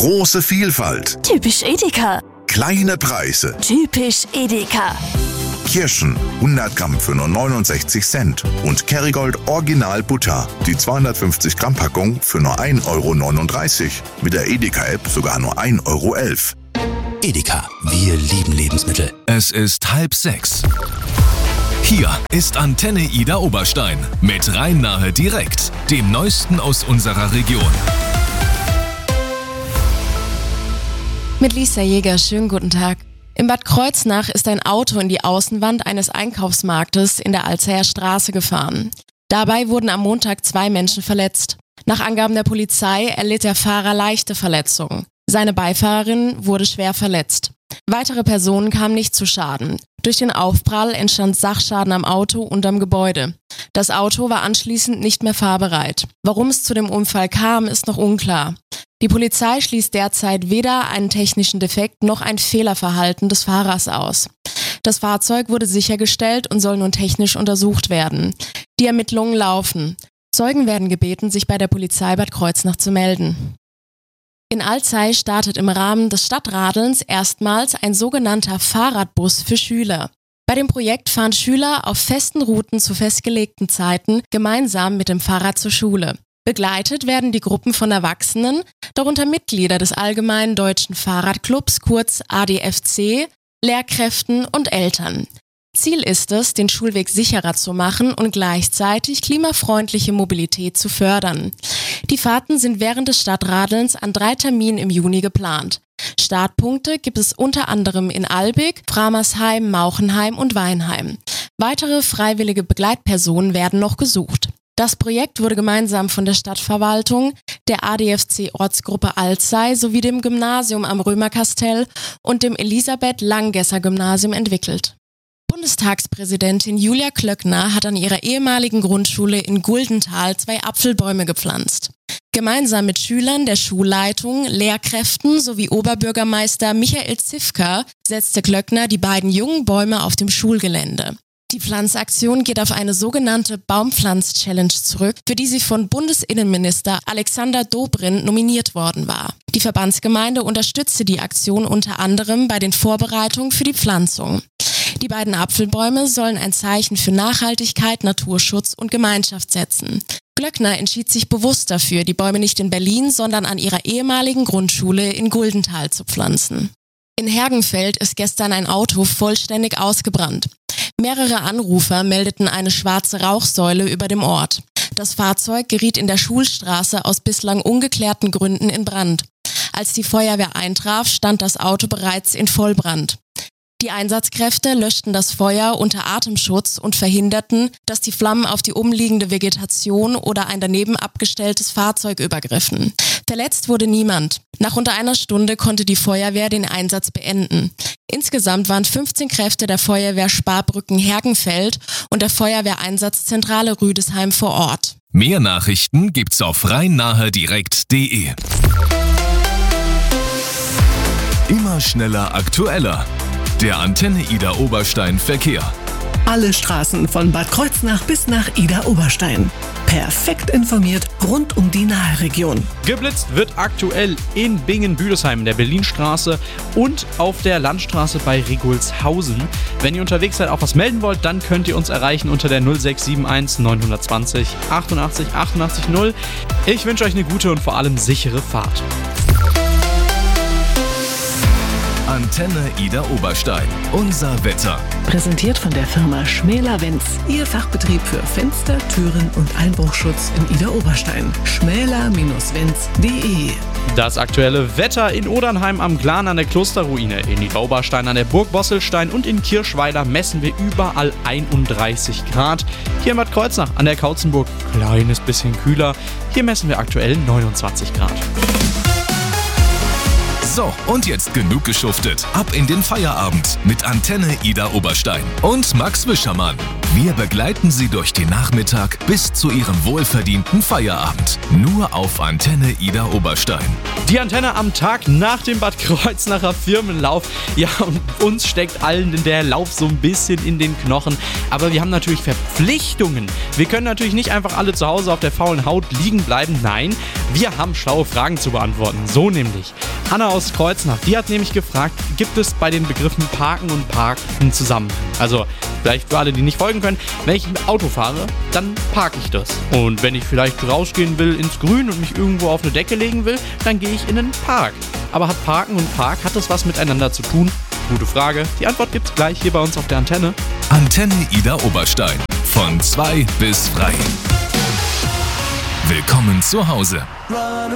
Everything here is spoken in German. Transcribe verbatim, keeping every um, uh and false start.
Große Vielfalt. Typisch Edeka. Kleine Preise. Typisch Edeka. Kirschen hundert Gramm für nur neunundsechzig Cent und Kerrygold Original Butter, die zweihundertfünfzig Gramm Packung für nur ein Euro neununddreißig. Mit der Edeka-App sogar nur ein Euro elf. Edeka, wir lieben Lebensmittel. Es ist halb sechs. Hier ist Antenne Ida Oberstein mit Rhein-Nahe direkt, dem Neuesten aus unserer Region. Mit Lisa Jäger, schönen guten Tag. In Bad Kreuznach ist ein Auto in die Außenwand eines Einkaufsmarktes in der Alzeyer Straße gefahren. Dabei wurden am Montag zwei Menschen verletzt. Nach Angaben der Polizei erlitt der Fahrer leichte Verletzungen. Seine Beifahrerin wurde schwer verletzt. Weitere Personen kamen nicht zu Schaden. Durch den Aufprall entstand Sachschaden am Auto und am Gebäude. Das Auto war anschließend nicht mehr fahrbereit. Warum es zu dem Unfall kam, ist noch unklar. Die Polizei schließt derzeit weder einen technischen Defekt noch ein Fehlerverhalten des Fahrers aus. Das Fahrzeug wurde sichergestellt und soll nun technisch untersucht werden. Die Ermittlungen laufen. Zeugen werden gebeten, sich bei der Polizei Bad Kreuznach zu melden. In Alzey startet im Rahmen des Stadtradelns erstmals ein sogenannter Fahrradbus für Schüler. Bei dem Projekt fahren Schüler auf festen Routen zu festgelegten Zeiten gemeinsam mit dem Fahrrad zur Schule. Begleitet werden die Gruppen von Erwachsenen, darunter Mitglieder des Allgemeinen Deutschen Fahrradclubs, kurz A D F C, Lehrkräften und Eltern. Ziel ist es, den Schulweg sicherer zu machen und gleichzeitig klimafreundliche Mobilität zu fördern. Die Fahrten sind während des Stadtradelns an drei Terminen im Juni geplant. Startpunkte gibt es unter anderem in Albig, Framersheim, Mauchenheim und Weinheim. Weitere freiwillige Begleitpersonen werden noch gesucht. Das Projekt wurde gemeinsam von der Stadtverwaltung, der A D F C-Ortsgruppe Alzey sowie dem Gymnasium am Römerkastell und dem Elisabeth-Langesser-Gymnasium entwickelt. Bundestagspräsidentin Julia Klöckner hat an ihrer ehemaligen Grundschule in Guldenthal zwei Apfelbäume gepflanzt. Gemeinsam mit Schülern der Schulleitung, Lehrkräften sowie Oberbürgermeister Michael Zifka setzte Klöckner die beiden jungen Bäume auf dem Schulgelände. Die Pflanzaktion geht auf eine sogenannte Baumpflanz-Challenge zurück, für die sie von Bundesinnenminister Alexander Dobrindt nominiert worden war. Die Verbandsgemeinde unterstützte die Aktion unter anderem bei den Vorbereitungen für die Pflanzung. Die beiden Apfelbäume sollen ein Zeichen für Nachhaltigkeit, Naturschutz und Gemeinschaft setzen. Klöckner entschied sich bewusst dafür, die Bäume nicht in Berlin, sondern an ihrer ehemaligen Grundschule in Guldenthal zu pflanzen. In Hergenfeld ist gestern ein Auto vollständig ausgebrannt. Mehrere Anrufer meldeten eine schwarze Rauchsäule über dem Ort. Das Fahrzeug geriet in der Schulstraße aus bislang ungeklärten Gründen in Brand. Als die Feuerwehr eintraf, stand das Auto bereits in Vollbrand. Die Einsatzkräfte löschten das Feuer unter Atemschutz und verhinderten, dass die Flammen auf die umliegende Vegetation oder ein daneben abgestelltes Fahrzeug übergriffen. Verletzt wurde niemand. Nach unter einer Stunde konnte die Feuerwehr den Einsatz beenden. Insgesamt waren fünfzehn Kräfte der Feuerwehr Sparbrücken Hergenfeld und der Feuerwehreinsatzzentrale Rüdesheim vor Ort. Mehr Nachrichten gibt's auf rhein-nahe direkt punkt de. Immer schneller, aktueller. Der Antenne Ida Oberstein Verkehr. Alle Straßen von Bad Kreuznach bis nach Ida Oberstein. Perfekt informiert rund um die Nahe-Region. Geblitzt wird aktuell in Bingen-Büdesheim in der Berlinstraße und auf der Landstraße bei Regulshausen. Wenn ihr unterwegs seid, auch was melden wollt, dann könnt ihr uns erreichen unter der null sechs sieben eins neun zwei null achtundachtzig achtundachtzig null. Ich wünsche euch eine gute und vor allem sichere Fahrt. Antenne Ida Oberstein. Unser Wetter. Präsentiert von der Firma Schmäler-Wenz. Ihr Fachbetrieb für Fenster, Türen und Einbruchschutz in Ida Oberstein. schmäler Wenz punkt de. Das aktuelle Wetter in Odernheim am Glan an der Klosterruine, in Ida Oberstein an der Burg Bosselstein und in Kirschweiler messen wir überall einunddreißig Grad. Hier in Bad Kreuznach an der Kautzenburg kleines bisschen kühler. Hier messen wir aktuell neunundzwanzig Grad. So, und jetzt genug geschuftet. Ab in den Feierabend mit Antenne Ida Oberstein und Max Wischermann. Wir begleiten Sie durch den Nachmittag bis zu Ihrem wohlverdienten Feierabend. Nur auf Antenne Ida Oberstein. Die Antenne am Tag nach dem Bad Kreuznacher Firmenlauf. Ja, und uns steckt allen der Lauf so ein bisschen in den Knochen. Aber wir haben natürlich Verpflichtungen. Wir können natürlich nicht einfach alle zu Hause auf der faulen Haut liegen bleiben. Nein, wir haben schlaue Fragen zu beantworten. So nämlich. Anna aus Kreuznach, die hat nämlich gefragt, gibt es bei den Begriffen Parken und Park einen Zusammenhang? Also, vielleicht für alle, die nicht folgen können, wenn ich mit Auto fahre, dann parke ich das. Und wenn ich vielleicht rausgehen will ins Grün und mich irgendwo auf eine Decke legen will, dann gehe ich in einen Park. Aber hat Parken und Park, hat das was miteinander zu tun? Gute Frage. Die Antwort gibt's gleich hier bei uns auf der Antenne. Antenne Ida Oberstein. Von zwei bis drei. Willkommen zu Hause.